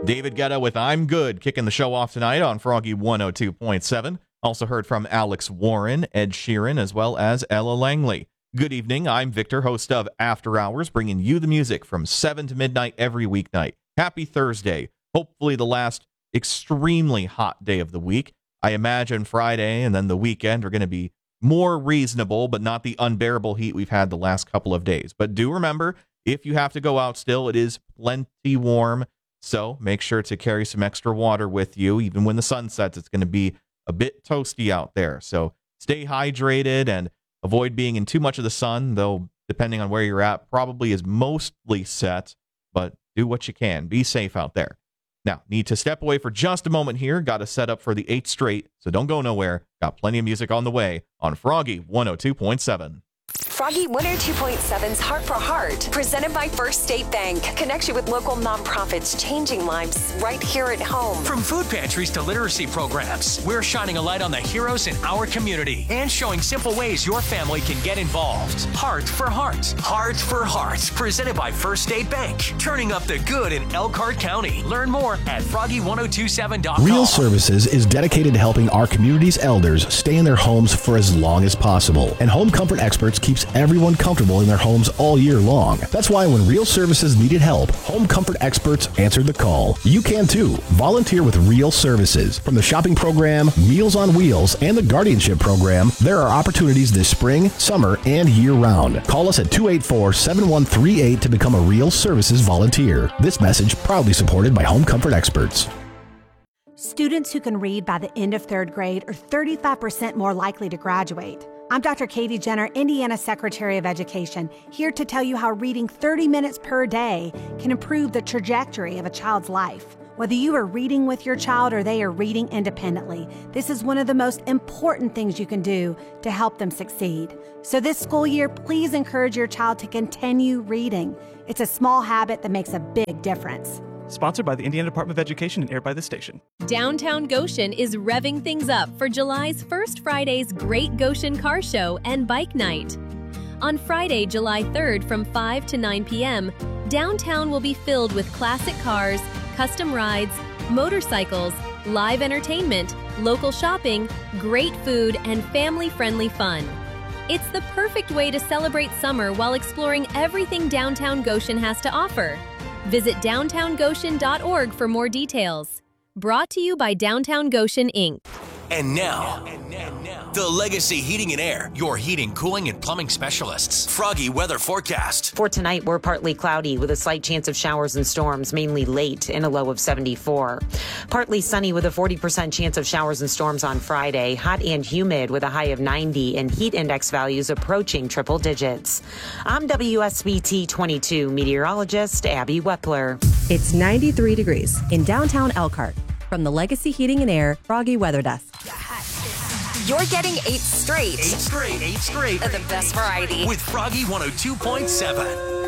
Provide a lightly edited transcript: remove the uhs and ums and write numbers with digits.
David Guetta with I'm Good, kicking the show off tonight on Froggy 102.7. Also heard from Alex Warren, Ed Sheeran, as well as Ella Langley. Good evening, I'm Victor, host of After Hours, bringing you the music from 7 to midnight every weeknight. Happy Thursday. Hopefully the last extremely hot day of the week. I imagine Friday and then the weekend are going to be more reasonable, but not the unbearable heat we've had the last couple of days. But do remember, if you have to go out still, it is plenty warm. So make sure to carry some extra water with you. Even when the sun sets, it's going to be a bit toasty out there. So stay hydrated and avoid being in too much of the sun, though depending on where you're at, probably is mostly set, but do what you can. Be safe out there. Now, need to step away for just a moment here. Got to set up for the 8th straight, so don't go nowhere. Got plenty of music on the way on Froggy 102.7. Froggy 102.7's Heart for Heart, presented by First State Bank. Connection with local nonprofits, changing lives right here at home. From food pantries to literacy programs, we're shining a light on the heroes in our community and showing simple ways your family can get involved. Heart for Heart. Heart for Heart, presented by First State Bank. Turning up the good in Elkhart County. Learn more at froggy1027.com. Real Services is dedicated to helping our community's elders stay in their homes for as long as possible. And Home Comfort Experts keeps everyone comfortable in their homes all year long. That's why when Real Services needed help, Home Comfort Experts answered the call. You can too. Volunteer with Real Services. From the shopping program, Meals on Wheels, and the guardianship program, there are opportunities this spring, summer, and year-round. Call us at 284-7138 to become a Real Services volunteer. This message proudly supported by Home Comfort Experts. Students who can read by the end of 3rd grade are 35% more likely to graduate. I'm Dr. Katie Jenner, Indiana Secretary of Education, here to tell you how reading 30 minutes per day can improve the trajectory of a child's life. Whether you are reading with your child or they are reading independently, this is one of the most important things you can do to help them succeed. So this school year, please encourage your child to continue reading. It's a small habit that makes a big difference. Sponsored by the Indiana Department of Education and aired by the station. Downtown Goshen is revving things up for July's First Friday's Great Goshen Car Show and Bike Night. On Friday, July 3rd from 5 to 9 p.m., downtown will be filled with classic cars, custom rides, motorcycles, live entertainment, local shopping, great food, and family-friendly fun. It's the perfect way to celebrate summer while exploring everything downtown Goshen has to offer. Visit downtowngoshen.org for more details. Brought to you by Downtown Goshen, Inc. And now, the Legacy Heating and Air, your heating, cooling, and plumbing specialists. Froggy weather forecast. For tonight, we're partly cloudy with a slight chance of showers and storms, mainly late, and a low of 74. Partly sunny with a 40% chance of showers and storms on Friday. Hot and humid with a high of 90 and heat index values approaching triple digits. I'm WSBT 22 meteorologist Abby Wepler. It's 93 degrees in downtown Elkhart. From the Legacy Heating and Air Froggy Weather Desk. You're getting 8 straight. 8 straight. Of the best variety. With Froggy 102.7.